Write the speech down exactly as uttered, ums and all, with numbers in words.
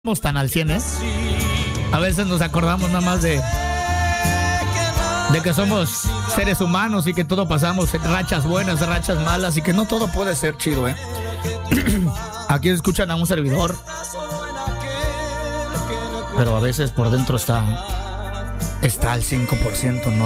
estamos tan al cien, ¿eh? A veces nos acordamos nada más de de que somos seres humanos y que todo pasamos en rachas buenas, rachas malas y que no todo puede ser chido, ¿eh? Aquí escuchan a un servidor, pero a veces por dentro está está al cinco por ciento, ¿no?